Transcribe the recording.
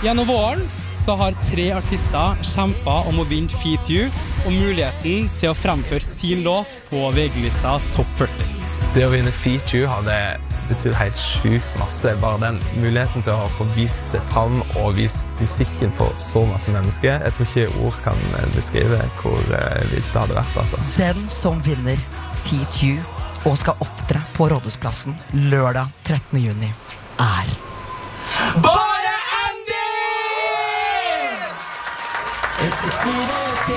Gjennom våren så har 3 artister kjempet om å vinne Feat You og muligheten til å fremføre sin låt på VG-lista Topp 40. Det å vinne Feat You hadde betydd helt sykt masse. Bare den muligheten til å få vist seg fram og vist musikken for så masse mennesker. Jeg tror ikke ord kan beskrive hvor vilt det hadde vært, altså. Den som vinner Feat You og skal opptre på Rådhusplassen lørdag 13. juni er Bare Andy!